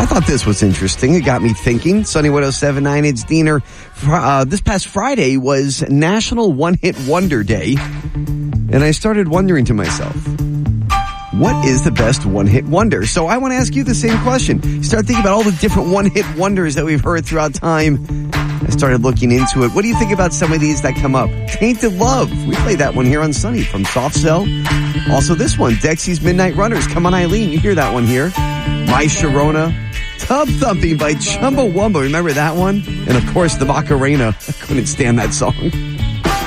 I thought this was interesting. It got me thinking. Sunny 107.9, it's Diener. This past Friday was National One-Hit Wonder Day. And I started wondering to myself, what is the best one-hit wonder? So I want to ask you the same question. You start thinking about all the different one-hit wonders that we've heard throughout time. I started looking into it. What do you think about some of these that come up? Tainted Love. We played that one here on Sunny from Soft Cell. Also this one, Dexy's Midnight Runners. Come on, Eileen. You hear that one here. My Sharona. Tub Thumping by Chumbawamba. Remember that one? And of course, the Macarena. I couldn't stand that song.